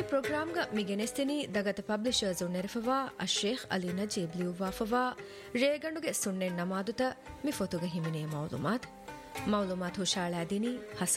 ಪ್ರೋಗ್ರಾಂಗ ಮಿಗೆನೆಸ್ತಿನಿ ದಗತ publishers ನೆರಫವಾ ಅಶೇಖ್ Ali Najeeb ಲಿಯುವಾಫವಾ ರೇಗಂಡುಗೆ ಸುಣ್ಣೆ ನಮಾದುತ ಮಿಫೊತುಗ ಹಿಮಿನೆ ಮೌಲುಮಾತ್ ಹುಷಾಳಾದಿನಿ ಹಸ